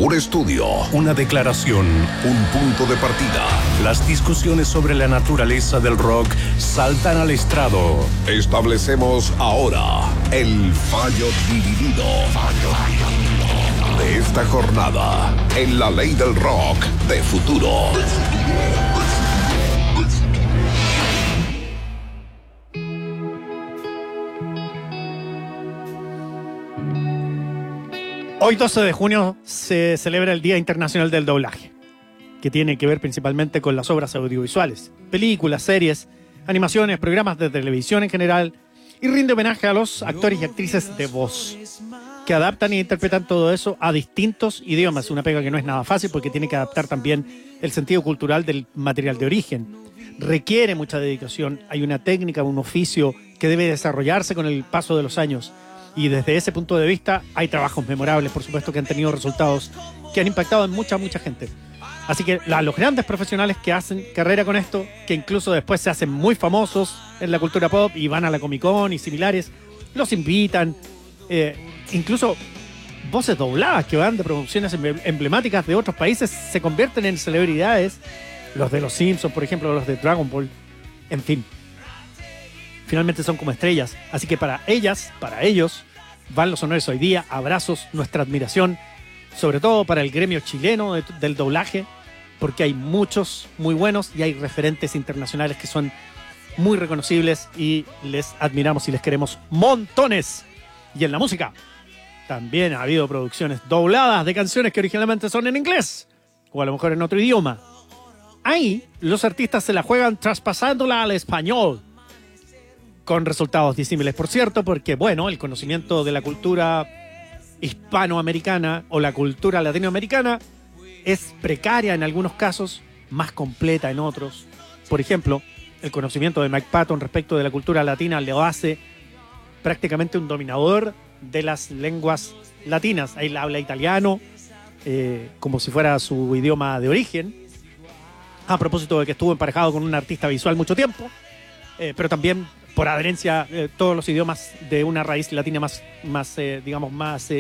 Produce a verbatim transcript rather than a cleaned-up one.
Un estudio, una declaración, un punto de partida. Las discusiones sobre la naturaleza del rock saltan al estrado. Establecemos ahora el fallo dividido de esta jornada en la ley del rock de futuro. Hoy, doce de junio, se celebra el Día Internacional del Doblaje, que tiene que ver principalmente con las obras audiovisuales, películas, series, animaciones, programas de televisión en general, y rinde homenaje a los actores y actrices de voz, que adaptan e interpretan todo eso a distintos idiomas. Una pega que no es nada fácil porque tiene que adaptar también el sentido cultural del material de origen. Requiere mucha dedicación, hay una técnica, un oficio que debe desarrollarse con el paso de los años. Y desde ese punto de vista hay trabajos memorables, por supuesto, que han tenido resultados que han impactado en mucha, mucha gente. Así que la, los grandes profesionales que hacen carrera con esto, que incluso después se hacen muy famosos en la cultura pop y van a la Comic Con y similares, los invitan. Eh, incluso voces dobladas que van de producciones emblemáticas de otros países se convierten en celebridades. Los de Los Simpsons, por ejemplo, los de Dragon Ball, en fin. Finalmente son como estrellas, así que para ellas, para ellos, van los honores hoy día, abrazos, nuestra admiración, sobre todo para el gremio chileno de, del doblaje, porque hay muchos muy buenos y hay referentes internacionales que son muy reconocibles y les admiramos y les queremos montones. Y en la música también ha habido producciones dobladas de canciones que originalmente son en inglés, o a lo mejor en otro idioma. Ahí los artistas se la juegan traspasándola al español, con resultados disímiles, por cierto, porque, bueno, el conocimiento de la cultura hispanoamericana o la cultura latinoamericana es precaria en algunos casos, más completa en otros. Por ejemplo, el conocimiento de Mike Patton respecto de la cultura latina le hace prácticamente un dominador de las lenguas latinas. Él habla italiano eh, como si fuera su idioma de origen, a propósito de que estuvo emparejado con un artista visual mucho tiempo, eh, pero también por adherencia, eh, todos los idiomas de una raíz latina más, más eh, digamos, más... Eh,